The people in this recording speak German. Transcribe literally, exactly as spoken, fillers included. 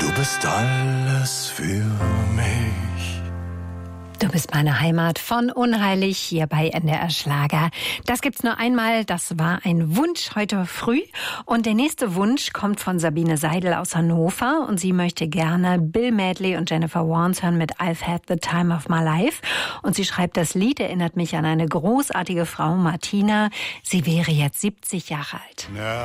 Du bist alles für mich. Du bist meine Heimat von Unheilig hier bei N D R Schlager. Das gibt's nur einmal, das war ein Wunsch heute früh. Und der nächste Wunsch kommt von Sabine Seidel aus Hannover. Und sie möchte gerne Bill Medley und Jennifer Warnes hören mit I've Had the Time of My Life. Und sie schreibt, das Lied erinnert mich an eine großartige Frau, Martina. Sie wäre jetzt siebzig Jahre alt. Ja.